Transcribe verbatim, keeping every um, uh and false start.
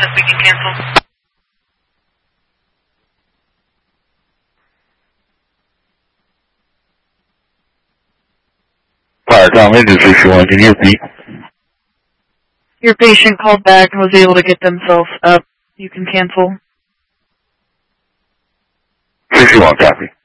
says we can cancel. Firecom Industry one, can you repeat? Your patient called back and was able to get themselves up. You can cancel. sixty-one, copy.